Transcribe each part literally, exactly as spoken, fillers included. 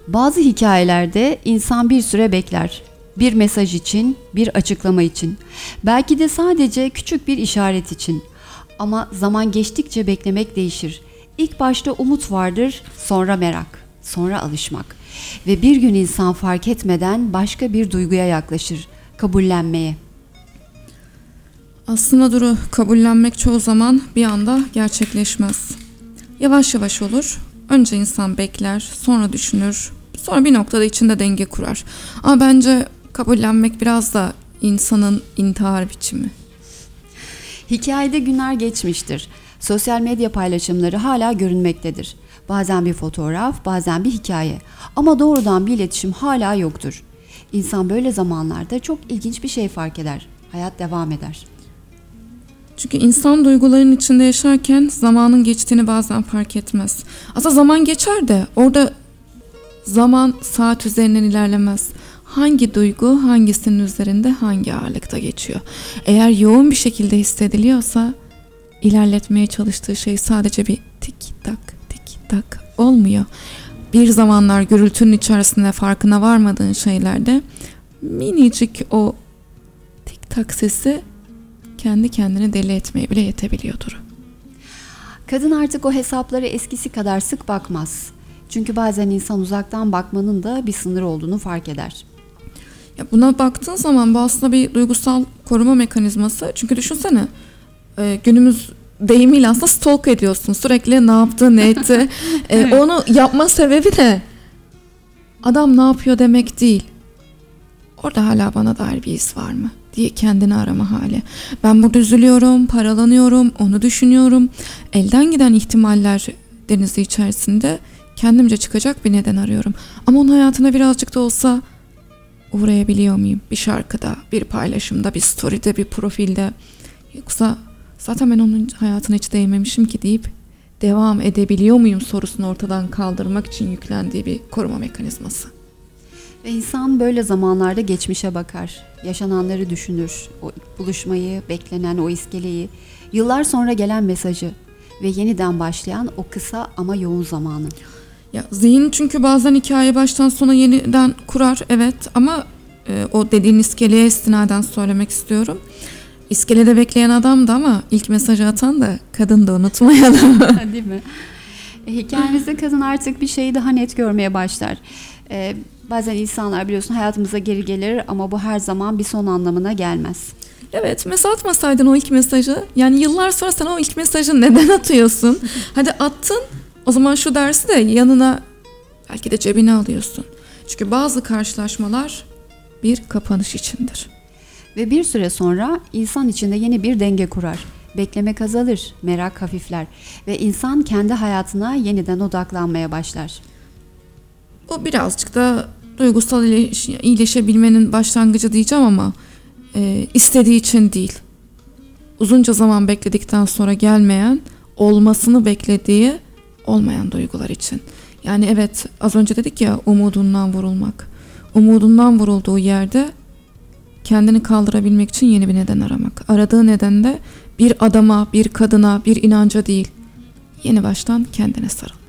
Bazı hikayelerde insan bir süre bekler. Bir mesaj için, bir açıklama için. Belki de sadece küçük bir işaret için. Ama zaman geçtikçe beklemek değişir. İlk başta umut vardır, sonra merak, sonra alışmak. Ve bir gün insan fark etmeden başka bir duyguya yaklaşır, kabullenmeye. Aslında Duru, kabullenmek çoğu zaman bir anda gerçekleşmez. Yavaş yavaş olur. Önce insan bekler, sonra düşünür, sonra bir noktada içinde denge kurar. Ama bence kabullenmek biraz da insanın intihar biçimi. Hikayede günler geçmiştir. Sosyal medya paylaşımları hala görünmektedir. Bazen bir fotoğraf, bazen bir hikaye. Ama doğrudan bir iletişim hala yoktur. İnsan böyle zamanlarda çok ilginç bir şey fark eder. Hayat devam eder. Çünkü insan duyguların içinde yaşarken zamanın geçtiğini bazen fark etmez. Aslında zaman geçer de orada zaman saat üzerinden ilerlemez. Hangi duygu hangisinin üzerinde hangi ağırlıkta geçiyor? Eğer yoğun bir şekilde hissediliyorsa ilerletmeye çalıştığı şey sadece bir tik tak tik tak olmuyor. Bir zamanlar gürültünün içerisinde farkına varmadığın şeylerde minicik o tik tak sesi kendi kendini deli etmeye bile yetebiliyordur. Kadın artık o hesaplara eskisi kadar sık bakmaz. Çünkü bazen insan uzaktan bakmanın da bir sınır olduğunu fark eder. Ya buna baktığın zaman bu aslında bir duygusal koruma mekanizması. Çünkü düşünsene e, günümüz deyimiyle aslında stalk ediyorsun. Sürekli ne yaptı, ne etti. e, onu yapma sebebi de adam ne yapıyor demek değil. Orada hala bana dair bir his var mı diye kendini arama hali. Ben burada üzülüyorum, paralanıyorum, onu düşünüyorum. Elden giden ihtimaller denizi içerisinde kendimce çıkacak bir neden arıyorum. Ama onun hayatına birazcık da olsa uğrayabiliyor muyum? Bir şarkıda, bir paylaşımda, bir story'de, bir profilde. Yoksa zaten ben onun hayatına hiç değmemişim ki deyip devam edebiliyor muyum sorusunu ortadan kaldırmak için yüklendiği bir koruma mekanizması. Ve insan böyle zamanlarda geçmişe bakar, yaşananları düşünür, o ilk buluşmayı, beklenen o iskeleyi, yıllar sonra gelen mesajı ve yeniden başlayan o kısa ama yoğun zamanı. Ya zihin çünkü bazen hikaye baştan sona yeniden kurar, evet, ama e, o dediğin iskeleye istinaden söylemek istiyorum. İskelede bekleyen adamdı ama ilk mesajı atan da kadın da, unutmayalım. Değil mi? E, hikayemizde kadın artık bir şeyi daha net görmeye başlar. E, bazen insanlar biliyorsun hayatımıza geri gelir ama bu her zaman bir son anlamına gelmez. Evet, mesela atmasaydın o ilk mesajı, yani yıllar sonra sen o ilk mesajı neden atıyorsun? Hadi attın, o zaman şu dersi de yanına belki de cebine alıyorsun. Çünkü bazı karşılaşmalar bir kapanış içindir. Ve bir süre sonra insan içinde yeni bir denge kurar. Bekleme azalır, merak hafifler ve insan kendi hayatına yeniden odaklanmaya başlar. Bu birazcık da duygusal iyileş- iyileşebilmenin başlangıcı diyeceğim ama e, istediği için değil. Uzunca zaman bekledikten sonra gelmeyen, olmasını beklediği olmayan duygular için. Yani evet, az önce dedik ya, umudundan vurulmak. Umudundan vurulduğu yerde kendini kaldırabilmek için yeni bir neden aramak. Aradığı neden de bir adama, bir kadına, bir inanca değil, yeni baştan kendine sarılmak.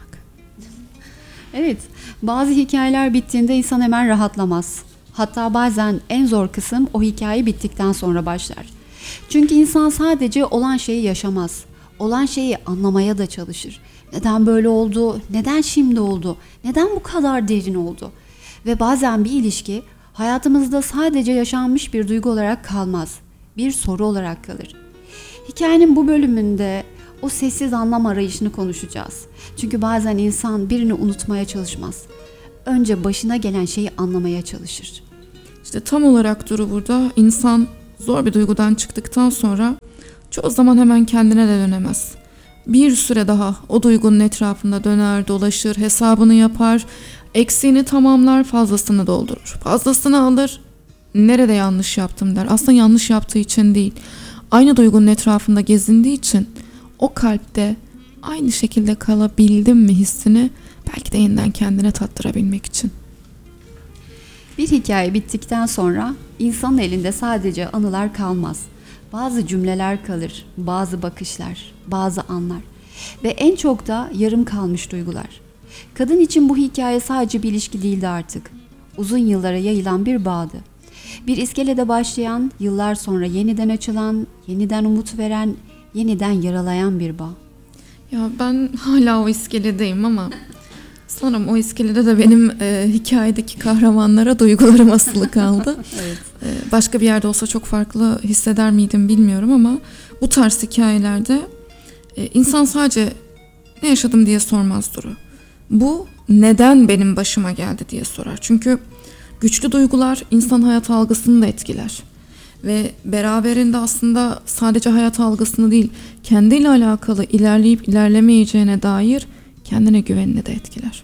Evet, bazı hikayeler bittiğinde insan hemen rahatlamaz. Hatta bazen en zor kısım o hikaye bittikten sonra başlar. Çünkü insan sadece olan şeyi yaşamaz. Olan şeyi anlamaya da çalışır. Neden böyle oldu? Neden şimdi oldu? Neden bu kadar derin oldu? Ve bazen bir ilişki hayatımızda sadece yaşanmış bir duygu olarak kalmaz. Bir soru olarak kalır. Hikayenin bu bölümünde o sessiz anlam arayışını konuşacağız. Çünkü bazen insan birini unutmaya çalışmaz. Önce başına gelen şeyi anlamaya çalışır. İşte tam olarak Duru burada. İnsan zor bir duygudan çıktıktan sonra çoğu zaman hemen kendine de dönemez. Bir süre daha o duygunun etrafında döner, dolaşır, hesabını yapar, eksiğini tamamlar, fazlasını doldurur. Fazlasını alır, nerede yanlış yaptım der. Aslında yanlış yaptığı için değil, aynı duygunun etrafında gezindiği için o kalpte aynı şekilde kalabildim mi hissini belki de yeniden kendine tattırabilmek için. Bir hikaye bittikten sonra insanın elinde sadece anılar kalmaz. Bazı cümleler kalır, bazı bakışlar, bazı anlar ve en çok da yarım kalmış duygular. Kadın için bu hikaye sadece bir ilişki değildi artık. Uzun yıllara yayılan bir bağdı. Bir iskelede başlayan, yıllar sonra yeniden açılan, yeniden umut veren, yeniden yaralayan bir bağ. Ya ben hala o iskeledeyim ama sanırım o iskelede de benim e, hikayedeki kahramanlara duygularım asılı kaldı. Evet. E, başka bir yerde olsa çok farklı hisseder miydim bilmiyorum ama bu tarz hikayelerde e, insan sadece ne yaşadım diye sormaz Duru. Bu neden benim başıma geldi diye sorar. Çünkü güçlü duygular insan hayat algısını da etkiler. Ve beraberinde aslında sadece hayat algısını değil, kendiyle alakalı ilerleyip ilerlemeyeceğine dair kendine güvenini de etkiler.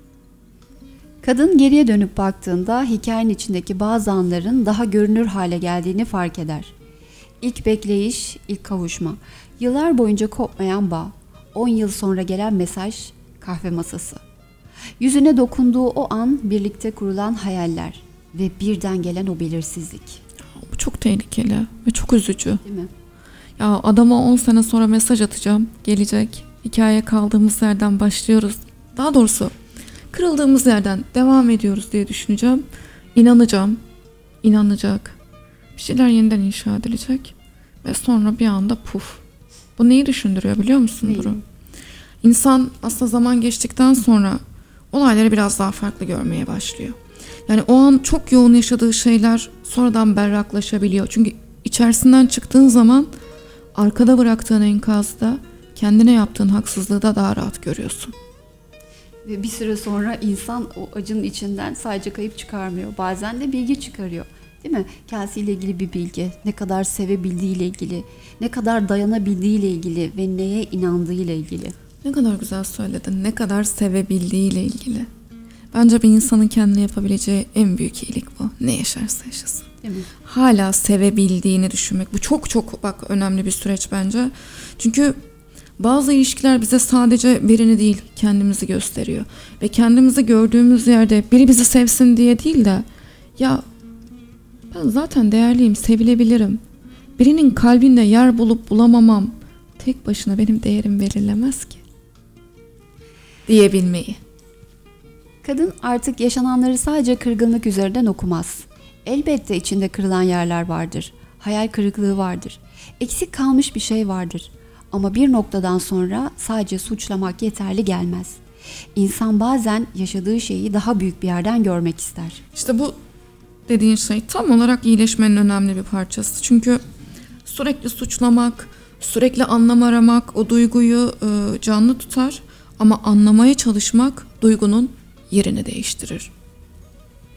Kadın geriye dönüp baktığında hikayenin içindeki bazı anların daha görünür hale geldiğini fark eder. İlk bekleyiş, ilk kavuşma, yıllar boyunca kopmayan bağ, on yıl sonra gelen mesaj, kahve masası. Yüzüne dokunduğu o an birlikte kurulan hayaller ve birden gelen o belirsizlik. Bu çok tehlikeli ve çok üzücü. Değil mi? Ya adama on sene sonra mesaj atacağım, gelecek. Hikaye kaldığımız yerden başlıyoruz. Daha doğrusu kırıldığımız yerden devam ediyoruz diye düşüneceğim. İnanacağım, inanacak. Bir şeyler yeniden inşa edilecek. Ve sonra bir anda puf. Bu neyi düşündürüyor biliyor musun Neyi? Duru? İnsan aslında zaman geçtikten sonra olayları biraz daha farklı görmeye başlıyor. Yani o an çok yoğun yaşadığı şeyler sonradan berraklaşabiliyor. Çünkü içerisinden çıktığın zaman arkada bıraktığın enkazda kendine yaptığın haksızlığı da daha rahat görüyorsun. Ve bir süre sonra insan o acının içinden sadece kayıp çıkarmıyor. Bazen de bilgi çıkarıyor. Değil mi? Kendisiyle ilgili bir bilgi, ne kadar sevebildiğiyle ilgili, ne kadar dayanabildiğiyle ilgili ve neye inandığıyla ilgili. Ne kadar güzel söyledin. Ne kadar sevebildiğiyle ilgili. Bence bir insanın kendine yapabileceği en büyük iyilik bu. Ne yaşarsa yaşasın. Değil mi? Hala sevebildiğini düşünmek. Bu çok çok bak önemli bir süreç bence. Çünkü bazı ilişkiler bize sadece birini değil kendimizi gösteriyor. Ve kendimizi gördüğümüz yerde biri bizi sevsin diye değil de ya ben zaten değerliyim, sevilebilirim. Birinin kalbinde yer bulup bulamamam tek başına benim değerim belirlemez ki. Diyebilmeyi. Kadın artık yaşananları sadece kırgınlık üzerinden okumaz. Elbette içinde kırılan yerler vardır. Hayal kırıklığı vardır. Eksik kalmış bir şey vardır. Ama bir noktadan sonra sadece suçlamak yeterli gelmez. İnsan bazen yaşadığı şeyi daha büyük bir yerden görmek ister. İşte bu dediğin şey tam olarak iyileşmenin önemli bir parçası. Çünkü sürekli suçlamak, sürekli anlam aramak o duyguyu e, canlı tutar ama anlamaya çalışmak duygunun yerini değiştirir.